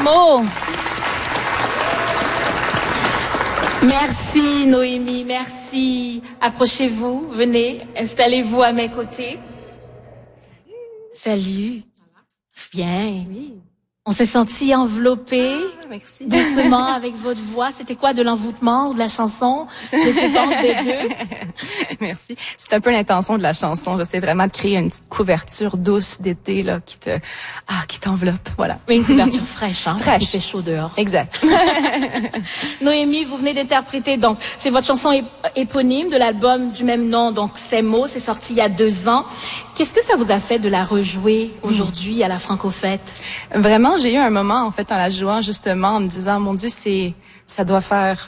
Mo. Merci Noémie, merci. Approchez-vous, venez, installez-vous à mes côtés. Salut. Bien. Oui. On s'est senti enveloppé Merci. doucement avec votre voix. C'était quoi, de l'envoûtement ou de la chanson? Je sais pas, des deux. Merci. C'est un peu l'intention de la chanson. J'essaie vraiment de créer une petite couverture douce d'été là qui t'enveloppe. Voilà. Mais une couverture fraîche, hein, Fraîche. parce qu'il fait chaud dehors. Exact. Noémie, vous venez d'interpréter, donc, c'est votre chanson éponyme de l'album du même nom, donc C'est Mo, c'est sorti il y a 2 ans. Qu'est-ce que ça vous a fait de la rejouer aujourd'hui à la Franco-Fête? Vraiment, j'ai eu un moment en fait en la jouant justement en me disant mon Dieu, ça doit faire